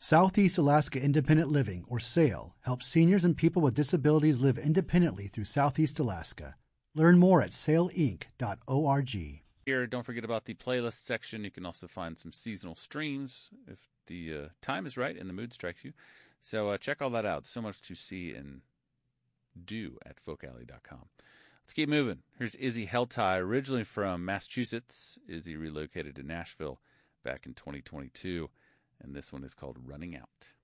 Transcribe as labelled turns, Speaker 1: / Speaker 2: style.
Speaker 1: Southeast Alaska Independent Living, or SAIL, helps seniors and people with disabilities live independently through Southeast Alaska. Learn more at sailinc.org.
Speaker 2: Here, don't forget about the playlist section. You can also find some seasonal streams if the time is right and the mood strikes you. So check all that out. So much to see and do at folkalley.com. Let's keep moving. Here's Izzy Heltai, originally from Massachusetts. Izzy relocated to Nashville back in 2022, and this one is called Running Out.